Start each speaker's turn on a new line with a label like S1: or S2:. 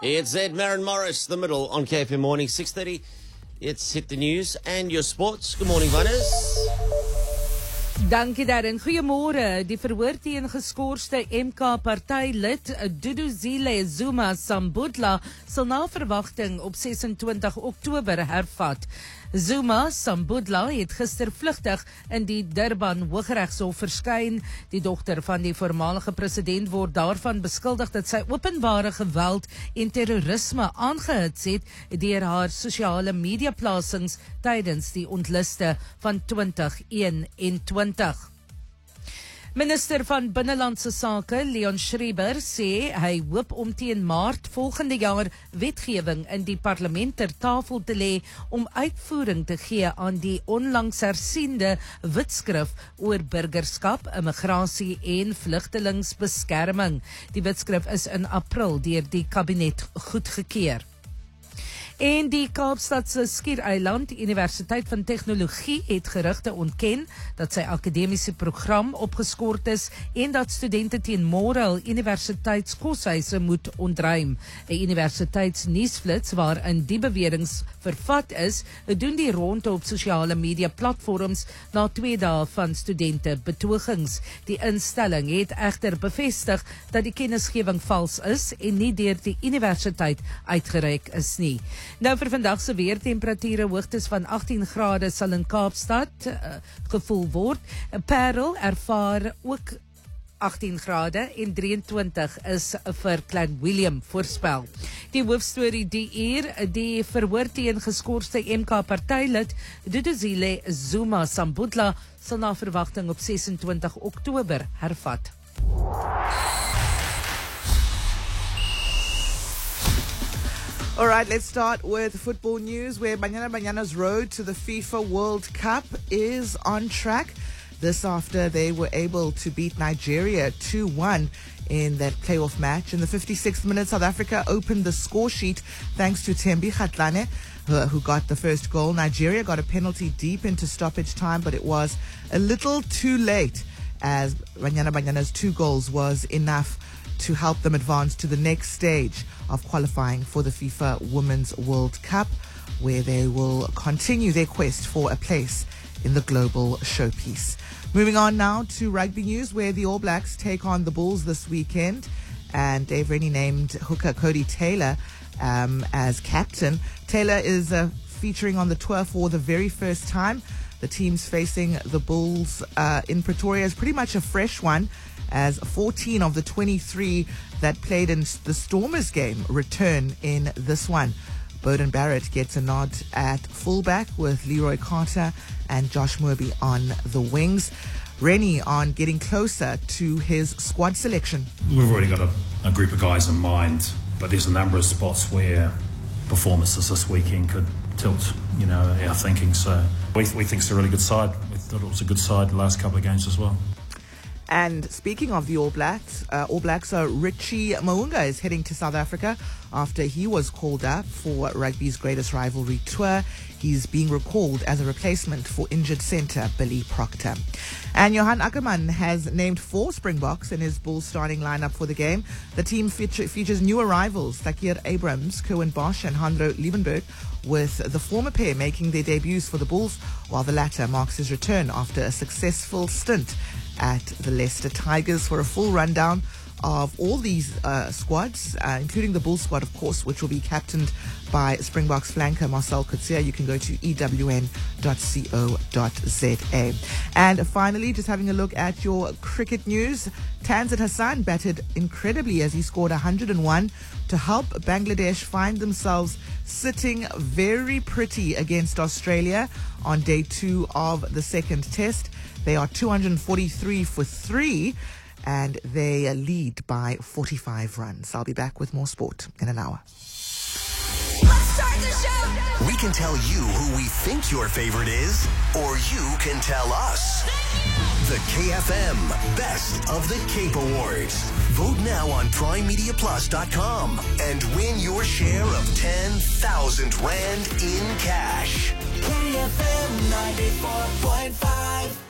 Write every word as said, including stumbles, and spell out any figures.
S1: It's Ed Marin Morris, the middle on K F M Morning, six thirty. It's Hit the News and your sports. Good morning, Vannes.
S2: Dankie Darren. Goeiemôre. Die verhoor teen geskoorste M K-partylid Duduzile Zuma Sambudla sal na verwagting op sesentwintig Oktober hervat. Zuma Sambudla het gister vlugtig in die Durban Hooggeregshof verskyn. Die dogter van die voormalige president word daarvan beskuldig dat sy openbare geweld en terrorisme aangehits het deur haar sosiale media plasings tydens die ontliste van twintig eenentwintig. Minister van Binnelandse Sake, Leon Schreiber, sê hy hoop om teen Maart volgende jaar wetgewing in die parlement ter tafel te lê om uitvoering te gee aan die onlangs hersiende wetskrif oor burgerskap, immigrasie en vlugtelingsbeskerming. Die wetskrif is in April deur die kabinet goedgekeur. En die Kaapstadse Skiereiland Universiteit van Tegnologie het gerugte ontken dat sy akademiese program opgeskort is en dat studente teen môre hul universiteitskoshuise moet ontruim. 'n Universiteitsnuusflits waarin die beweringe vervat is, doen die ronde op sosiale media platforms na twee dae van studente betogings. Die instelling het egter bevestig dat die kennisgewing vals is en nie deur die universiteit uitgereik is nie. Nou vir vandag se weertemperature, hoogtes van agttien grade sal in Kaapstad uh, gevoel word. Parel ervaar ook agttien grade en drieëntwintig is vir Klein Willem voorspel. Die hoofstorie die uur, die verhoor teen geskoorste M K-partylid Duduzile Zuma Sambudla sal na verwagting op sesentwintig Oktober hervat.
S3: All right, let's start with football news, where Banyana Banyana's road to the FIFA World Cup is on track. This after they were able to beat Nigeria two one in that playoff match. In the fifty-sixth minute, South Africa opened the score sheet thanks to Thembi Kgatlana, who got the first goal. Nigeria got a penalty deep into stoppage time, but it was a little too late, as Banyana Banyana's two goals was enough to help them advance to the next stage of qualifying for the FIFA Women's World Cup, where they will continue their quest for a place in the global showpiece. Moving on now to rugby news, where the All Blacks take on the Bulls this weekend, and they've already named hooker Cody Taylor um, as captain. Taylor is uh, featuring on the tour for the very first time. The team's facing the Bulls uh, in Pretoria is pretty much a fresh one, as fourteen of the twenty-three that played in the Stormers game return in this one. Bowden Barrett gets a nod at fullback with Leroy Carter and Josh Moorby on the wings. Rennie on getting closer to his squad selection.
S4: We've already got a, a group of guys in mind, but there's a number of spots where performances this weekend could tilt, you know, our thinking. So we, we think it's a really good side. We thought it was a good side the last couple of games as well.
S3: And speaking of the All Blacks, uh, All Blacks, uh, Richie Mo'unga is heading to South Africa after he was called up for rugby's greatest rivalry tour. He's being recalled as a replacement for injured centre Billy Proctor. And Johan Ackerman has named four Springboks in his Bulls starting lineup for the game. The team feature, features new arrivals Takir Abrams, Kerwin Bosch and Handro Liebenberg, with the former pair making their debuts for the Bulls, while the latter marks his return after a successful stint at the Leicester Tigers. For a full rundown of all these uh, squads, uh, including the Bull squad, of course, which will be captained by Springboks flanker Marcel Coetzee, you can go to e w n dot co dot z a. And finally, just having a look at your cricket news, Tanzit Hassan batted incredibly as he scored one hundred one to help Bangladesh find themselves sitting very pretty against Australia on day two of the second test. They are two hundred forty-three for three, and they lead by forty-five runs. I'll be back with more sport in an hour.
S5: Let's start the show. We can tell you who we think your favorite is, or you can tell us. The K F M Best of the Cape Awards. Vote now on prime media plus dot com and win your share of ten thousand rand in cash. K F M ninety-four point five.